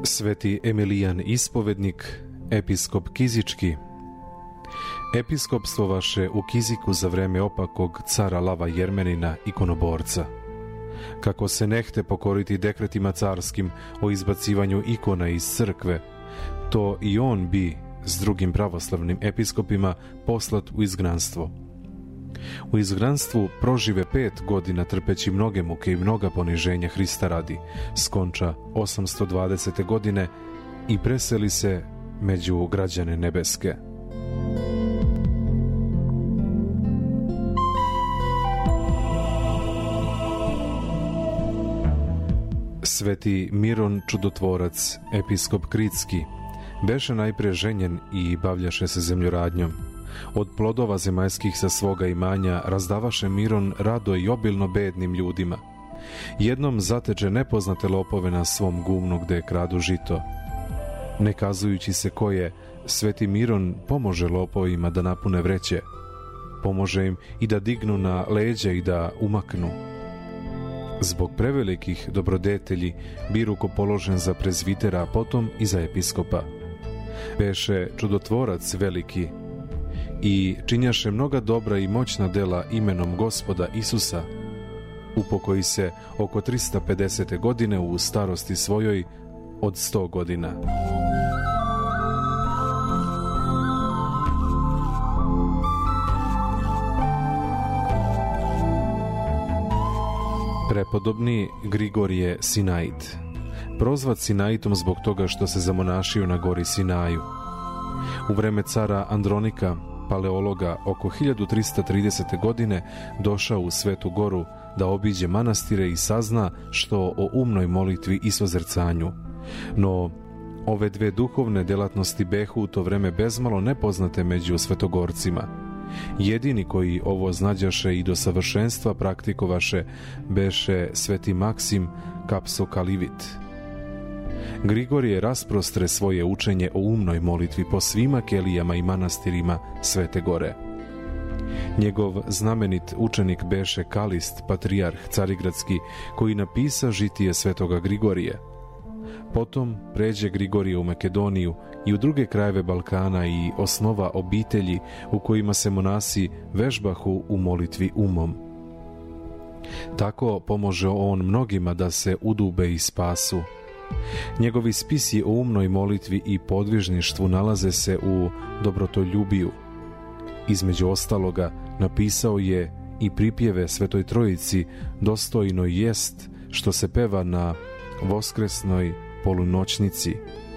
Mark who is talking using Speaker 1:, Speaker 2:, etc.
Speaker 1: Sveti Emilijan Ispovednik, episkop Kizički. Episkopstvo vaše u Kiziku za vreme opakog cara Lava Jermenina, ikonoborca. Kako se nehte pokoriti dekretima carskim o izbacivanju ikona iz crkve, to i on bi s drugim pravoslavnim episkopima poslat u izgnanstvo. U izgnanstvu prožive 5 godina trpeći mnoge muke i mnoga poniženja Hrista radi, skonča 820. godine i preseli se među građane nebeske. Sveti Miron Čudotvorac, episkop Kritski, beše najpre ženjen i bavljaše se zemljoradnjom. Od plodova zemaljskih sa svoga imanja razdavaše Miron rado i obilno bednim ljudima. Jednom zateče nepoznate lopove na svom gumnu gde kradu žito. Ne kazujući se ko je, sveti Miron pomože lopovima da napune vreće. Pomože im i da dignu na leđa i da umaknu. Zbog prevelikih dobrodetelji bi rukopoložen za prezvitera, a potom i za episkopa. Beše čudotvorac veliki i činjaše mnoga dobra i moćna dela imenom Gospoda Isusa. Upokoji se oko 350. godine u starosti svojoj od 100 godina. Prepodobni Grigorije Sinait, prozvat Sinaitom zbog toga što se zamonašio na gori Sinaju. U vreme cara Andronika, paleologa, oko 1330. godine došao u Svetu Goru da obiđe manastire i sazna što o umnoj molitvi i sozrcanju. No, ove dve duhovne delatnosti behu u to vreme bezmalo nepoznate među svetogorcima. Jedini koji ovo znađaše i do savršenstva praktikovaše beše sveti Maksim Kapsokalivit. Grigorije rasprostre svoje učenje o umnoj molitvi po svima kelijama i manastirima Svete Gore. Njegov znamenit učenik beše Kalist, patrijarh carigradski, koji napisa žitije svetoga Grigorije. Potom pređe Grigorije u Makedoniju i u druge krajeve Balkana i osnova obitelji u kojima se monasi vežbahu u molitvi umom. Tako pomože on mnogima da se udube i spasu. Njegovi spisi o umnoj molitvi i podvižništvu nalaze se u Dobrotoljubiju. Između ostaloga napisao je i pripjeve Svetoj Trojici Dostojno jest što se peva na voskresnoj polunoćnici.